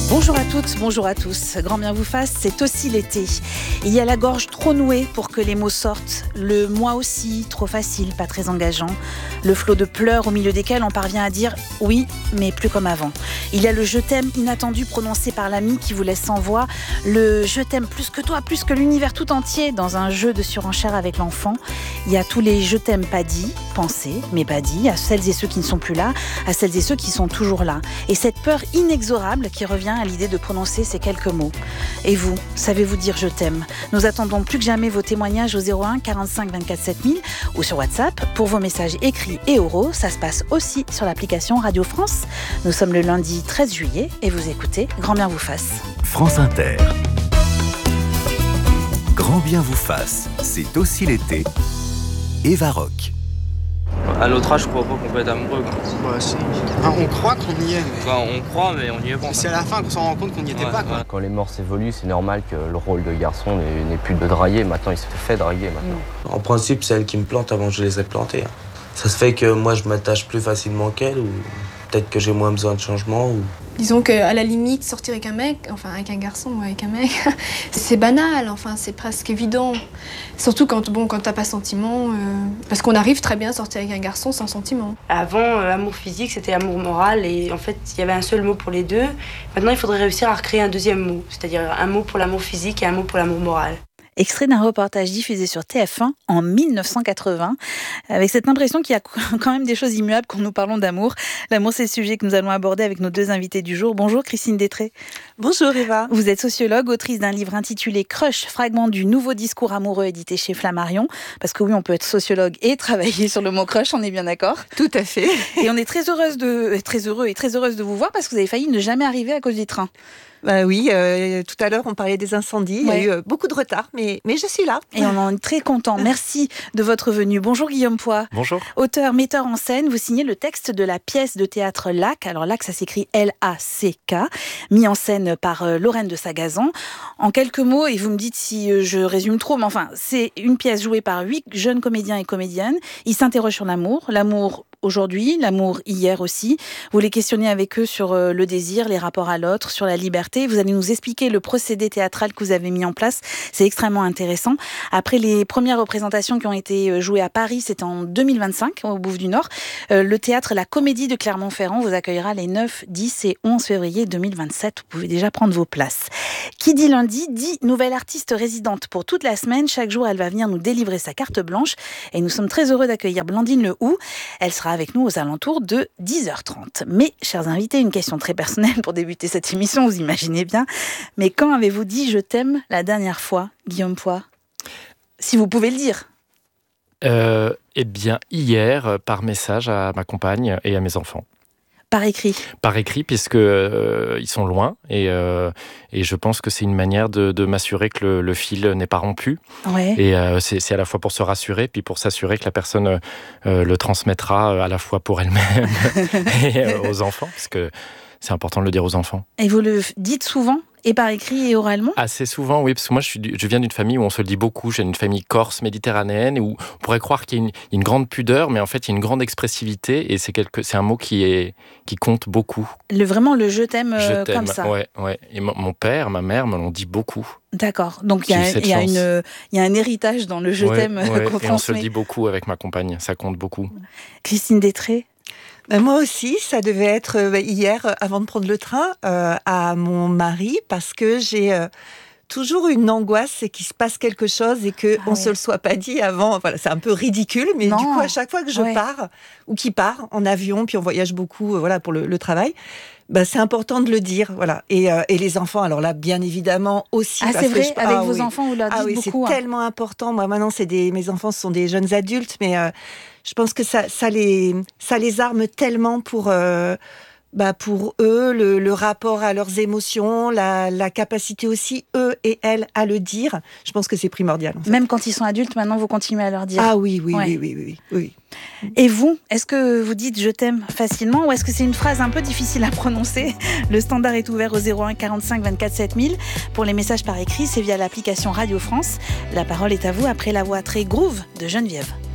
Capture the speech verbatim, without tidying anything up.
Bonjour à toutes, bonjour à tous. Grand bien vous fasse, c'est aussi l'été. Il y a la gorge trop nouée pour que les mots sortent. Le moi aussi, trop facile, pas très engageant. Le flot de pleurs au milieu desquels on parvient à dire oui, mais plus comme avant. Il y a le je t'aime inattendu prononcé par l'ami qui vous laisse sans voix. Le je t'aime plus que toi, plus que l'univers tout entier dans un jeu de surenchère avec l'enfant. Il y a tous les je t'aime pas dit, pensés, mais pas dit, à celles et ceux qui ne sont plus là, à celles et ceux qui sont toujours là. Et cette peur inexorable qui revient à l'idée de prononcer ces quelques mots. Et vous, savez-vous dire je t'aime ? Nous attendons plus que jamais vos témoignages au zéro un quarante-cinq vingt-quatre sept mille ou sur WhatsApp pour vos messages écrits et oraux. Ça se passe aussi sur l'application Radio France. Nous sommes le lundi treize juillet et vous écoutez Grand bien vous fasse. France Inter. Grand bien vous fasse, c'est aussi l'été. Eva Rock. À notre âge, je crois pas qu'on peut être amoureux. Quoi. Ouais, si. Enfin, on croit qu'on y est, mais... Enfin, on croit, mais on y est pas. C'est à la fin qu'on s'en rend compte qu'on n'y était ouais, pas. Quoi. Ouais. Quand les mœurs évoluent, c'est normal que le rôle de garçon n'est, n'est plus de draguer. Maintenant, il se fait draguer. Maintenant. En principe, c'est elle qui me plante avant que je les ai plantés. Ça se fait que moi, je m'attache plus facilement qu'elle, ou peut-être que j'ai moins besoin de changement. Ou... Disons qu'à la limite, sortir avec un mec, enfin avec un garçon ou avec un mec, c'est banal, enfin c'est presque évident. Surtout quand, bon, quand t'as pas sentiment, euh, parce qu'on arrive très bien à sortir avec un garçon sans sentiment. Avant, euh, amour physique, c'était amour moral, et en fait, il y avait un seul mot pour les deux. Maintenant, il faudrait réussir à recréer un deuxième mot, c'est-à-dire un mot pour l'amour physique et un mot pour l'amour moral. Extrait d'un reportage diffusé sur T F un en dix-neuf cent quatre-vingts, avec cette impression qu'il y a quand même des choses immuables quand nous parlons d'amour. L'amour, c'est le sujet que nous allons aborder avec nos deux invités du jour. Bonjour Christine Détré. Bonjour Eva. Vous êtes sociologue, autrice d'un livre intitulé Crush, fragment du nouveau discours amoureux édité chez Flammarion. Parce que oui, on peut être sociologue et travailler sur le mot crush, on est bien d'accord. Tout à fait. Et on est très heureuse de, très heureux et très heureuse de vous voir parce que vous avez failli ne jamais arriver à cause du train. Bah oui, euh, tout à l'heure on parlait des incendies, ouais. Il y a eu euh, beaucoup de retard, mais, mais je suis là. Et on en est très content. Merci de votre venue. Bonjour Guillaume Poix. Bonjour. Auteur, metteur en scène, vous signez le texte de la pièce de théâtre Lac. Alors Lac, ça s'écrit L A C K, mis en scène par euh, Lorraine de Sagazan. En quelques mots, et vous me dites si euh, je résume trop, mais enfin, c'est une pièce jouée par huit jeunes comédiens et comédiennes. Ils s'interrogent sur l'amour, l'amour aujourd'hui, l'amour hier aussi. Vous les questionnez avec eux sur euh, le désir, les rapports à l'autre, sur la liberté. Vous allez nous expliquer le procédé théâtral que vous avez mis en place. C'est extrêmement intéressant. Après les premières représentations qui ont été jouées à Paris, c'était en deux mille vingt-cinq, au Bouffe du Nord, euh, le théâtre La Comédie de Clermont-Ferrand vous accueillera les neuf, dix et onze février deux mille vingt-sept. Vous pouvez déjà prendre vos places. Qui dit lundi, dit nouvelle artiste résidente pour toute la semaine. Chaque jour, elle va venir nous délivrer sa carte blanche. Et nous sommes très heureux d'accueillir Blandine Lehoux. Elle sera avec nous aux alentours de dix heures trente. Mais, chers invités, une question très personnelle pour débuter cette émission, vous imaginez bien. Mais quand avez-vous dit « je t'aime » la dernière fois, Guillaume Poix ? Si vous pouvez le dire. Euh, eh bien, hier, par message à ma compagne et à mes enfants. Par écrit. Par écrit, puisque euh, ils sont loin et, euh, et je pense que c'est une manière de, de m'assurer que le, le fil n'est pas rompu. Ouais. Et euh, c'est, c'est à la fois pour se rassurer, puis pour s'assurer que la personne euh, le transmettra à la fois pour elle-même et euh, aux enfants, parce que c'est important de le dire aux enfants. Et vous le dites souvent ? Et par écrit et oralement ? Assez souvent, oui, parce que moi, je, suis, je viens d'une famille où on se le dit beaucoup. J'ai une famille corse, méditerranéenne, où on pourrait croire qu'il y a une, une grande pudeur, mais en fait, il y a une grande expressivité, et c'est, quelque, c'est un mot qui, est, qui compte beaucoup. Le, vraiment, le « je t'aime, je euh, » t'aime, comme ça. Ouais, ouais. Et mon, mon père, ma mère me l'ont dit beaucoup. D'accord. Donc, il y, y, y a un héritage dans le « je ouais, t'aime ouais, qu'on et transmet. On se le dit beaucoup avec ma compagne. Ça compte beaucoup. Christine Détré ? Ben moi aussi, ça devait être euh, hier, avant de prendre le train, euh, à mon mari, parce que j'ai euh, toujours une angoisse, c'est qu'il se passe quelque chose et qu'on ah ne ouais. se le soit pas dit avant. Voilà, c'est un peu ridicule, mais non. Du coup, à chaque fois que je ouais. pars, ou qu'il part en avion, puis on voyage beaucoup euh, voilà, pour le, le travail, ben, c'est important de le dire. Voilà. Et, euh, et les enfants, alors là, bien évidemment aussi. Ah, parce c'est vrai, que je... avec ah, vos oui. enfants, vous leur dites ah, oui, beaucoup. C'est hein. tellement important. Moi, maintenant, c'est des... mes enfants sont des jeunes adultes, mais... Euh, je pense que ça, ça, les, ça les arme tellement pour, euh, bah pour eux, le, le rapport à leurs émotions, la, la capacité aussi, eux et elles, à le dire. Je pense que c'est primordial. En fait. Même quand ils sont adultes, maintenant, vous continuez à leur dire. Ah oui, oui, ouais. oui, oui, oui, oui, oui. Et vous, est-ce que vous dites « je t'aime » facilement ou est-ce que c'est une phrase un peu difficile à prononcer ? Le standard est ouvert au zéro un quarante-cinq vingt-quatre sept mille. Pour les messages par écrit, c'est via l'application Radio France. La parole est à vous après la voix très groove de Geneviève.